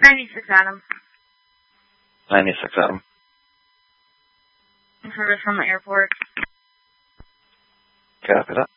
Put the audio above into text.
96 Adam. 96 Adam. Service from the airport. Copy that.